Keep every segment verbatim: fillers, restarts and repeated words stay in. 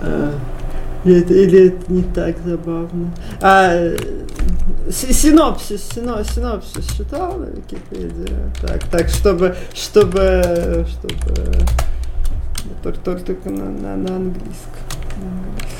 А, или, это, или это не так забавно? А, синопсис, сино, синопсис читал на Википедии? Так, так, чтобы, чтобы, чтобы, только, только, только на, на, на английском. На английском.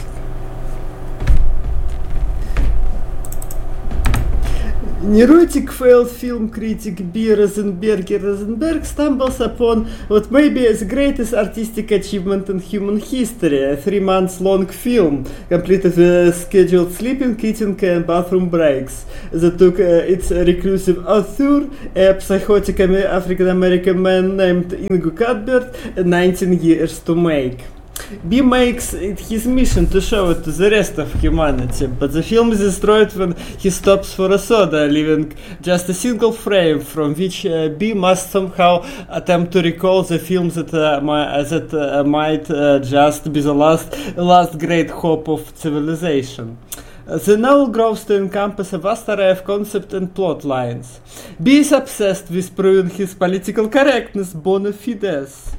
Neurotic failed film critic B. Rosenberger Rosenberg stumbles upon what may be the greatest artistic achievement in human history, a three months long film, completed with scheduled sleeping, eating and bathroom breaks, that took uh, its reclusive author, a psychotic African-American man named Ingo Cuthbert, nineteen years to make. B makes it his mission to show it to the rest of humanity, but the film is destroyed when he stops for a soda, leaving just a single frame from which uh, B must somehow attempt to recall the film that uh, my, that uh, might uh, just be the last, last great hope of civilization. The novel grows to encompass a vast array of concepts and plot lines. B is obsessed with proving his political correctness bona fides.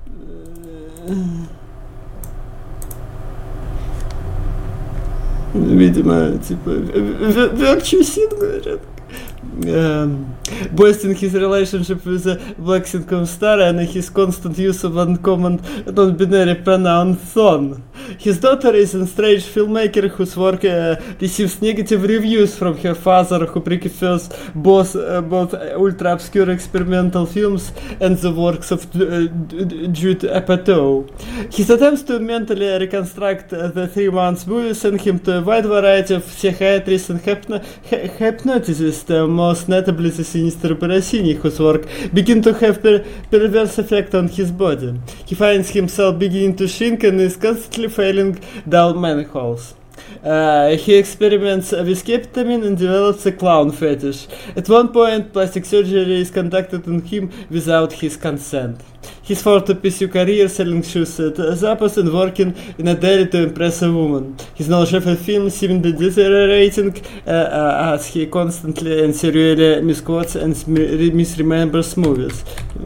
Видимо, типа, virtue говорят. Um, boasting his relationship with the Lexicon Star and his constant use of uncommon non-binary pronoun thon. His daughter is a strange filmmaker whose work uh, receives negative reviews from her father, who prefers both, uh, both ultra-obscure experimental films and the works of uh, Judd Apatow. His attempts to mentally reconstruct uh, the three months movie send him to a wide variety of psychiatrists and hypno- hypnoticists, uh, most notably the sinister Berosini, whose work begin to have per- perverse effect on his body. He finds himself beginning to shrink and is constantly failing down manholes. Uh, he experiments with ketamine and develops a clown fetish. At one point, plastic surgery is conducted on him without his consent. He's forced to pursue career selling shoes at Zappos and working in a dairy to impress a woman. His knowledge of a film seemingly deteriorating uh, uh, as he constantly and serially misquotes and misremembers movies.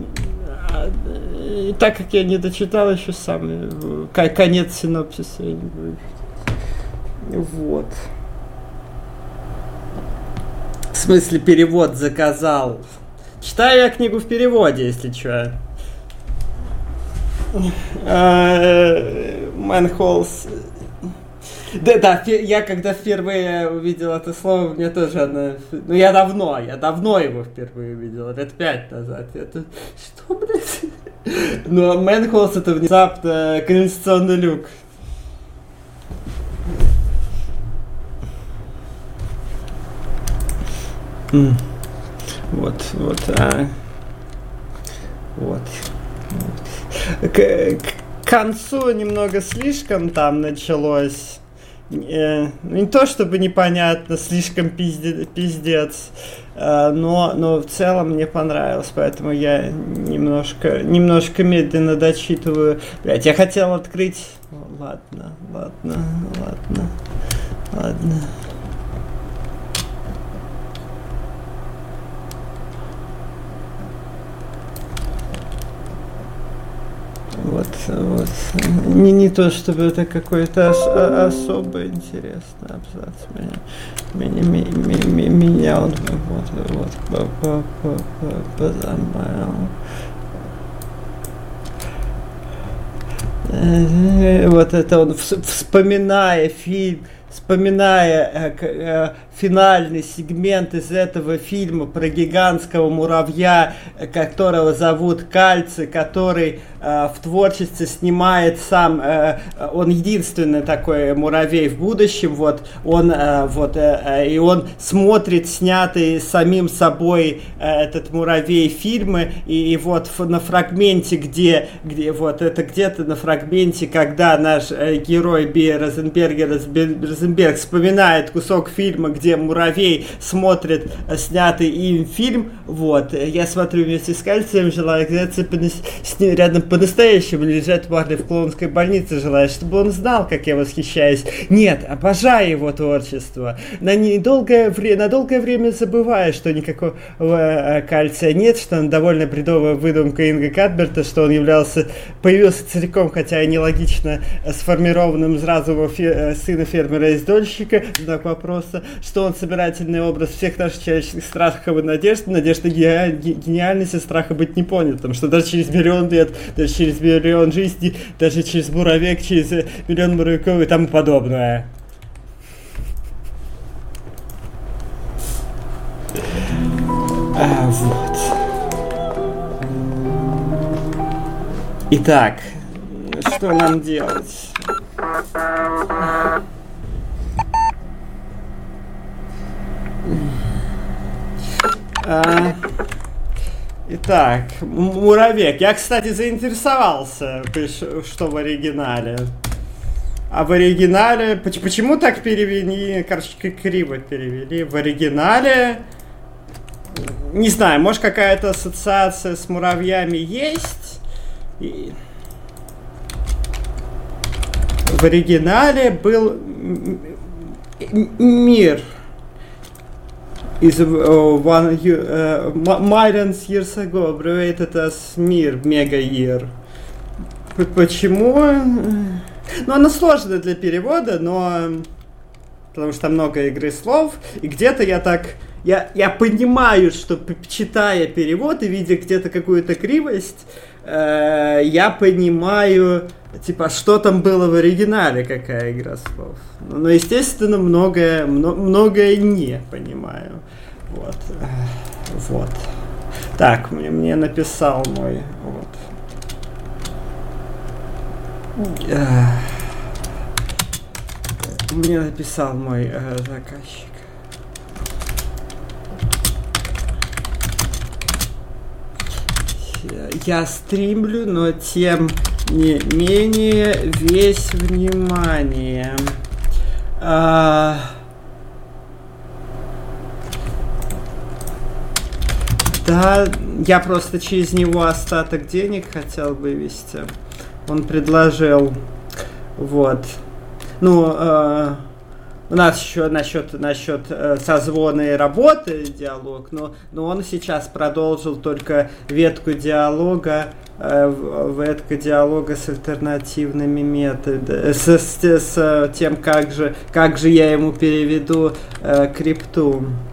И так как я не дочитал еще сам конец синопсиса, я не буду читать. Вот. В смысле, перевод заказал. Читаю я книгу в переводе, если что. Manholes. Да, да, я когда впервые увидел это слово, мне тоже оно... Ну, я давно, я давно его впервые увидел, лет пять назад. Это... Что, блядь? Ну, Manholes — это внезапно канализационный люк. Mm. Вот, вот, а... Вот. Вот. К, к концу немного слишком там началось. Э, не то чтобы непонятно, слишком пизде, пиздец, э, но, но в целом мне понравилось, поэтому я немножко, немножко медленно дочитываю. Блять, я хотел открыть... Ладно, ладно, ладно, ладно. Вот, вот. Не, не то, чтобы это какой-то ос- особо интересный абзац. Меня, меня, меня, меня он вот, вот, позамаял. Вот это он, вспоминая фильм, вспоминая э, э, финальный сегмент из этого фильма про гигантского муравья, которого зовут Кальций, который э, в творчестве снимает сам, э, он единственный такой муравей в будущем, вот он, э, вот, э, и он смотрит снятые самим собой э, этот муравей фильмы, и, и вот на фрагменте, где, где вот это где-то на фрагменте, когда наш э, герой Би Розенбергер Розенберг вспоминает кусок фильма, где где муравей смотрит снятый им фильм, вот, я смотрю вместе с Кальцием, желаю оказаться с ним рядом по-настоящему, лежать парня в клоунской больнице, желаю, чтобы он знал, как я восхищаюсь. Нет, обожаю его творчество. На недолгое время, на долгое время забываю, что никакого Кальция нет, что он довольно бредовая выдумка Инга Кадберта, что он являлся, появился целиком, хотя и нелогично сформированным из разума фе- сына фермера-издольщика, знак вопроса, что он собирательный образ всех наших человеческих страхов и надежд, надежды гениальности, страха быть не понятым, что даже через миллион лет, даже через миллион жизней, даже через муравек, через миллион муравейков и тому подобное. А, вот. Итак, что нам делать? А, итак, муравек. Я, кстати, заинтересовался, что в оригинале. А в оригинале... Почему так перевели? Короче, криво перевели. В оригинале... Не знаю, может, какая-то ассоциация с муравьями есть. И... В оригинале был мир из one uh, millions years ago, abbreviated as мир, mega year. Почему? Ну, оно сложно для перевода, но потому что много игры слов, и где-то я так я я понимаю, что читая перевод и видя где-то какую-то кривость, э, я понимаю, типа, что там было в оригинале, какая игра слов. Но, естественно, многое, много, многое не понимаю. Вот. Вот. Так, мне, мне написал мой... Вот. Мне написал мой э, заказчик. Я стримлю, но тем не менее весь внимание. А... Да, я просто через него остаток денег хотел вывести. Он предложил, вот. Ну, э, у нас еще насчет, насчет э, созвона и работы диалог, но, но он сейчас продолжил только ветку диалога, э, ветку диалога с альтернативными методами, с, с, с тем, как же, как же я ему переведу э, крипту.